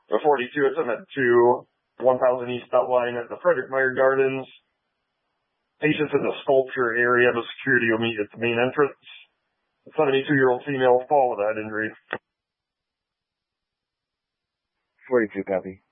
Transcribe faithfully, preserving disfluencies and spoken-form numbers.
The forty-two is in at two, one thousand East Beltline at the Frederick Meyer Gardens. Patients in the sculpture area, the security will meet at the main entrance. The seventy-two-year-old female fall with that injury. forty-two, copy.